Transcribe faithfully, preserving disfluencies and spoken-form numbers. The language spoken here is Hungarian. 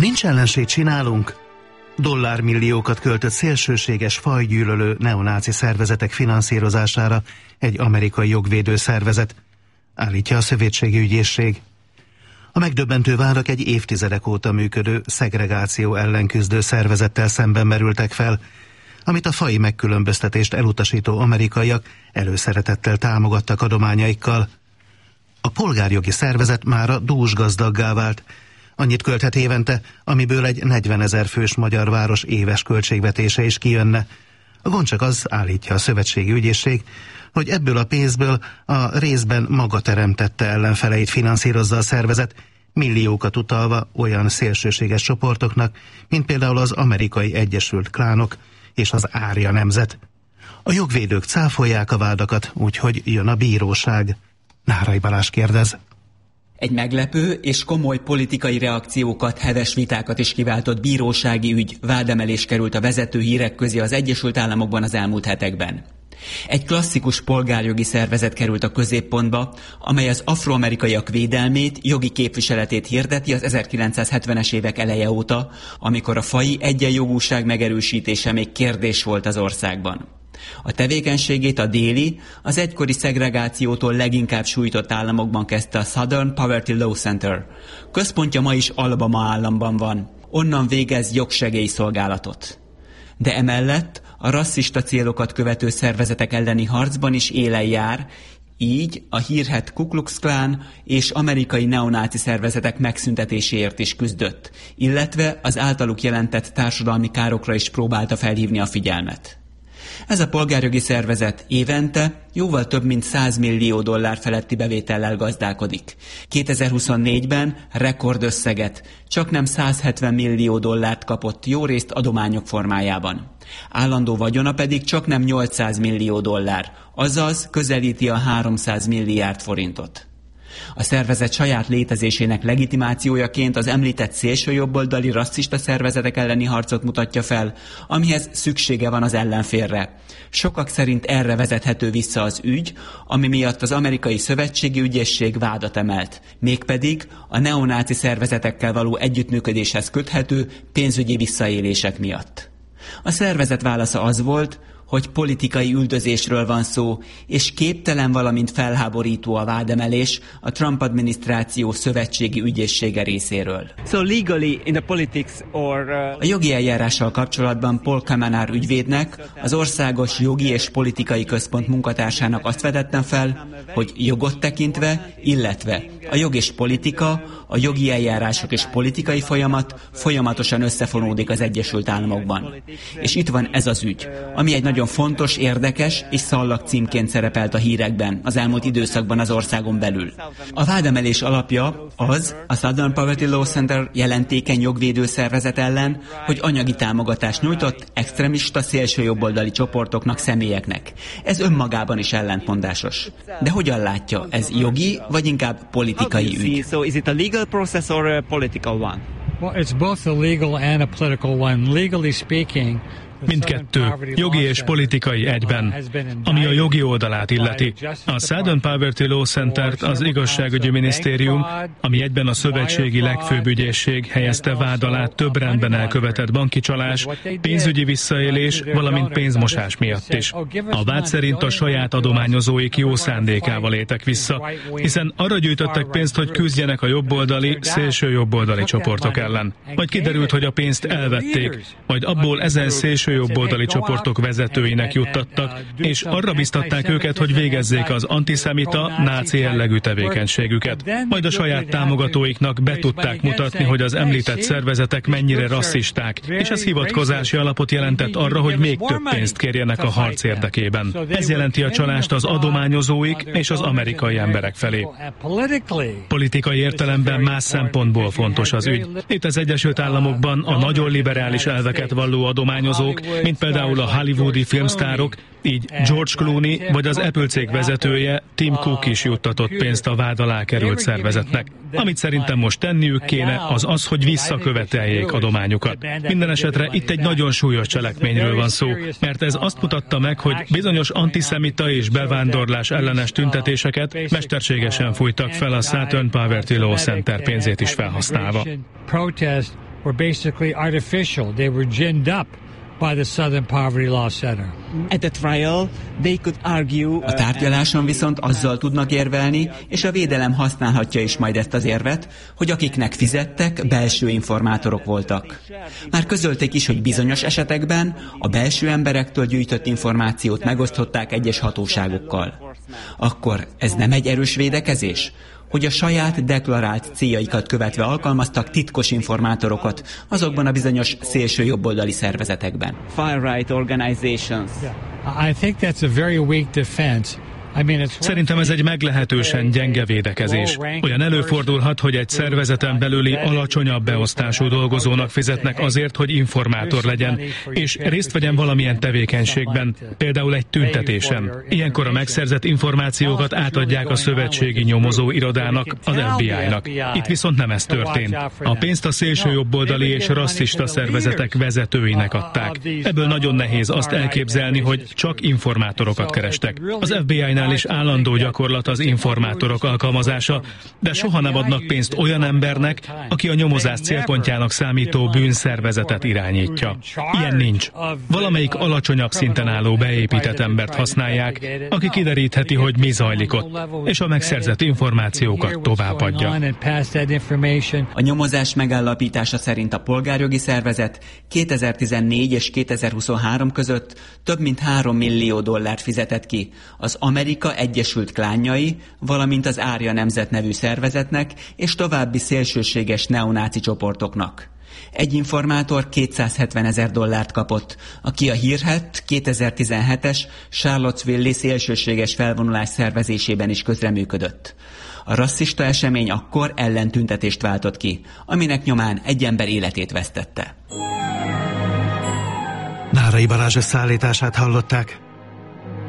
nincs ellenség, csinálunk. Dollármilliókat költött szélsőséges, fajgyűlölő neonáci szervezetek finanszírozására egy amerikai jogvédő szervezet, állítja a szövetségi ügyészség. A megdöbbentő vádak egy évtizedek óta működő szegregáció ellen küzdő szervezettel szemben merültek fel, amit a faji megkülönböztetést elutasító amerikaiak előszeretettel támogattak adományaikkal. A polgárjogi szervezet mára dúsgazdaggá vált, annyit költhet évente, amiből egy negyvenezer fős magyar város éves költségvetése is kijönne. A gond csak az, állítja a szövetségi ügyészség, hogy ebből a pénzből a részben maga teremtette ellenfeleit finanszírozza a szervezet, milliókat utalva olyan szélsőséges csoportoknak, mint például az amerikai Egyesült Klánok és az Árja nemzet. A jogvédők cáfolják a vádakat, úgyhogy jön a bíróság. Nárai Balázs kérdez. Egy meglepő és komoly politikai reakciókat, heves vitákat is kiváltott bírósági ügy, vádemelés került a vezető hírek közé az Egyesült Államokban az elmúlt hetekben. Egy klasszikus polgárjogi szervezet került a középpontba, amely az afroamerikaiak védelmét, jogi képviseletét hirdeti az ezerkilencszázhetvenes évek eleje óta, amikor a faji egyenjogúság megerősítése még kérdés volt az országban. A tevékenységét a déli, az egykori szegregációtól leginkább sújtott államokban kezdte a Southern Poverty Law Center. Központja ma is Alabama államban van, onnan végez jogsegélyszolgálatot. De emellett a rasszista célokat követő szervezetek elleni harcban is élen jár, így a hírhedt Ku Klux Klan és amerikai neonáci szervezetek megszüntetéséért is küzdött, illetve az általuk jelentett társadalmi károkra is próbálta felhívni a figyelmet. Ez a polgárjogi szervezet évente jóval több mint száz millió dollár feletti bevétellel gazdálkodik. kétezer-huszonnégyben rekordösszeget, csaknem száz hetven millió dollárt kapott, jórészt adományok formájában. Állandó vagyona pedig csaknem nyolcszáz millió dollár, azaz közelíti a háromszáz milliárd forintot. A szervezet saját létezésének legitimációjaként az említett szélsőjobboldali rasszista szervezetek elleni harcot mutatja fel, amihez szüksége van az ellenfélre. Sokak szerint erre vezethető vissza az ügy, ami miatt az amerikai szövetségi ügyészség vádat emelt, mégpedig a neonáci szervezetekkel való együttműködéshez köthető pénzügyi visszaélések miatt. A szervezet válasza az volt, hogy politikai üldözésről van szó, és képtelen, valamint felháborító a vádemelés a Trump adminisztráció szövetségi ügyészsége részéről. So legally in the politics or, uh... A jogi eljárással kapcsolatban Paul Kamenár ügyvédnek, az Országos Jogi és Politikai Központ munkatársának azt vetettem fel, hogy jogot tekintve, illetve a jog és politika, a jogi eljárások és politikai folyamat folyamatosan összefonódik az Egyesült Államokban. És itt van ez az ügy, ami egy nagyon fontos, érdekes és szallagcímként szerepelt a hírekben az elmúlt időszakban az országon belül. A vádemelés alapja az, a Southern Poverty Law Center jelentékeny jogvédő szervezet ellen, hogy anyagi támogatást nyújtott extremista szélsőjobboldali csoportoknak, személyeknek. Ez önmagában is ellentmondásos. De hogyan látja, ez jogi vagy inkább politikai ügy? So is it a legal process or a political one? Well, it's both a legal and a political one. Legally speaking, mindkettő, jogi és politikai egyben. Ami a jogi oldalát illeti, a Southern Poverty Law Centert az igazságügyi minisztérium, ami egyben a szövetségi legfőbb ügyészség helyezte vád alá több rendben elkövetett banki csalás, pénzügyi visszaélés, valamint pénzmosás miatt is. A vád szerint a saját adományozóik jó szándékával éltek vissza, hiszen arra gyűjtöttek pénzt, hogy küzdjenek a jobboldali, szélső jobboldali csoportok ellen. Majd kiderült, hogy a pénzt elvették, majd abból ezen szélső jobboldali csoportok vezetőinek juttattak, és arra biztatták őket, hogy végezzék az antiszemita, náci jellegű tevékenységüket. Majd a saját támogatóiknak be tudták mutatni, hogy az említett szervezetek mennyire rasszisták, és ez hivatkozási alapot jelentett arra, hogy még több pénzt kérjenek a harc érdekében. Ez jelenti a csalást az adományozóik és az amerikai emberek felé. Politikai értelemben más szempontból fontos az ügy. Itt az Egyesült Államokban a nagyon liberális elveket valló adományozók, mint például a hollywoodi filmsztárok, így George Clooney vagy az Apple cég vezetője Tim Cook is juttatott pénzt a vád alá került szervezetnek. Amit szerintem most tenniük kéne, az az, hogy visszaköveteljék adományukat. Minden esetre itt egy nagyon súlyos cselekményről van szó, mert ez azt mutatta meg, hogy bizonyos antiszemita és bevándorlás ellenes tüntetéseket mesterségesen fújtak fel a Southern Poverty Law Center pénzét is felhasználva. were basically artificial. They were ginned up by the Southern Poverty Law Center. At the trial, they could argue. A tárgyaláson viszont azzal tudnak érvelni, és a védelem használhatja is majd ezt az érvet, hogy akiknek fizettek, belső informátorok voltak. Már közölték is, hogy bizonyos esetekben a belső emberektől gyűjtött információt megosztották egyes hatóságokkal. Akkor ez nem egy erős védekezés? Hogy a saját deklarált céljaikat követve alkalmaztak titkos informátorokat azokban a bizonyos szélső jobboldali szervezetekben. Far-right organizations. I think that's a very weak defense. Szerintem ez egy meglehetősen gyenge védekezés. Olyan előfordulhat, hogy egy szervezeten belüli alacsonyabb beosztású dolgozónak fizetnek azért, hogy informátor legyen, és részt vegyen valamilyen tevékenységben, például egy tüntetésen. Ilyenkor a megszerzett információkat átadják a szövetségi nyomozó irodának, az ef bé i-nak. Itt viszont nem ez történt. A pénzt a szélsőjobboldali és rasszista szervezetek vezetőinek adták. Ebből nagyon nehéz azt elképzelni, hogy csak informátorokat kerestek. Az ef bé i-nál is állandó gyakorlat az informátorok alkalmazása, de soha nem adnak pénzt olyan embernek, aki a nyomozás célpontjának számító bűnszervezetet irányítja. Ilyen nincs. Valamelyik alacsonyabb szinten álló beépített embert használják, aki kiderítheti, hogy mi zajlik ott, és a megszerzett információkat továbbadja. A nyomozás megállapítása szerint a polgárjogi szervezet kétezer-tizennégy és kétezer-huszonhárom között több mint három millió dollárt fizetett ki az Amerikai Egyesült Klánjai, valamint az Árja Nemzet nevű szervezetnek és további szélsőséges neonáci csoportoknak. Egy informátor kétszázhetvenezer dollárt kapott, aki a hírhedt kétezer-tizenhetes Charlottesville-i szélsőséges felvonulás szervezésében is közreműködött. A rasszista esemény akkor ellentüntetést váltott ki, aminek nyomán egy ember életét vesztette. Nárai Balázs összeállítását hallották.